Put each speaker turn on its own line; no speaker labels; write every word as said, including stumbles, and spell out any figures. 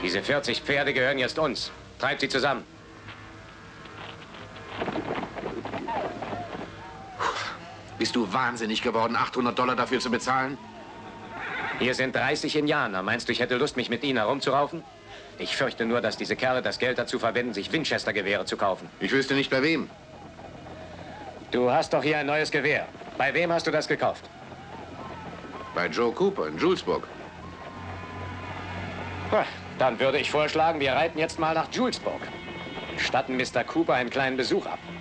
Diese vierzig Pferde gehören jetzt uns. Treibt sie zusammen.
Bist du wahnsinnig geworden, achthundert Dollar dafür zu bezahlen?
Hier sind dreißig Indianer. Meinst du, ich hätte Lust, mich mit ihnen herumzuraufen? Ich fürchte nur, dass diese Kerle das Geld dazu verwenden, sich Winchester-Gewehre zu kaufen.
Ich wüsste nicht, bei wem.
Du hast doch hier ein neues Gewehr. Bei wem hast du das gekauft?
Bei Joe Cooper in Julesburg.
Dann würde ich vorschlagen, wir reiten jetzt mal nach Julesburg. Statten Mister Cooper einen kleinen Besuch ab.